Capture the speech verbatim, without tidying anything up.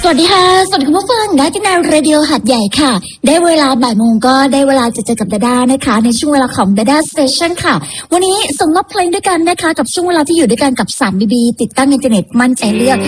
วัสดีค่ะสวัสดีคุณผู้ฟังได้ที่นายเรดิโอหัดใหญ่ค่ะได้เวลาบ่ายโมงก็ได้เวลาจะเจอกับดาด้านะคะในช่วงเวลาของดาด้าสเตชันค่ะวันนี้ส่งมอบเพลงด้วยกันนะคะกับช่วงเวลาที่อยู่ด้วยกันกับสามบีบีติดตั้งอินเทอร์เน็ตมั่นใจเลือก